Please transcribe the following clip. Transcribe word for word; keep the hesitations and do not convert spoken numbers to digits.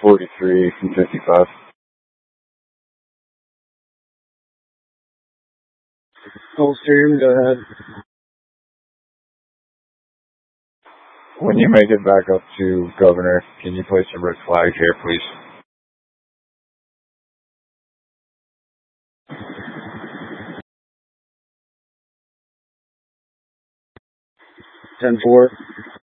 forty-three from fifty-five. Coldstream, go ahead. When you make it back up to Governor, can you place a red flag here, please? ten four.